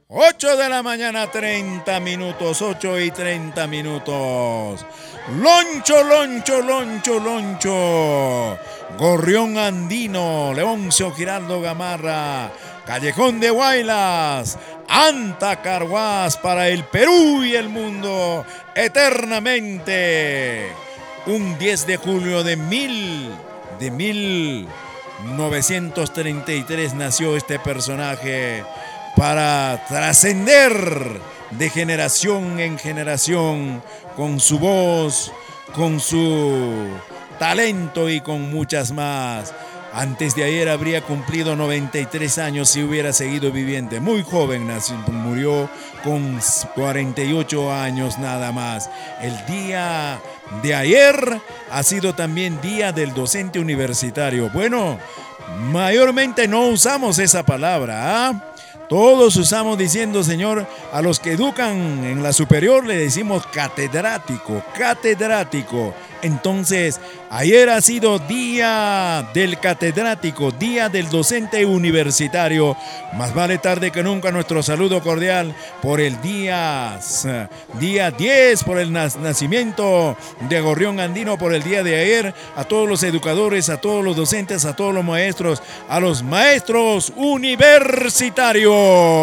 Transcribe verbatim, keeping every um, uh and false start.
ocho de la mañana, treinta minutos, ocho y treinta minutos. Loncho, loncho, loncho, loncho. Gorrión Andino, Leoncio Giraldo Gamarra, Callejón de Huaylas, Anta Carhuaz para el Perú y el mundo eternamente. Un diez de julio de mil, de mil novecientos treinta y tres nació este personaje para trascender de generación en generación con su voz, con su talento y con muchas más. Antes de ayer habría cumplido noventa y tres años si hubiera seguido viviente. Muy joven nació, murió con cuarenta y ocho años nada más. El día de ayer ha sido también día del docente universitario. Bueno, mayormente no usamos esa palabra, ¿ah? Todos usamos diciendo, señor, a los que educan en la superior le decimos catedrático, catedrático. Entonces, ayer ha sido día del catedrático, día del docente universitario. Más vale tarde que nunca nuestro saludo cordial por el día, día diez, por el nacimiento de Gorrión Andino, por el día de ayer, a todos los educadores, a todos los docentes, a todos los maestros, a los maestros universitarios.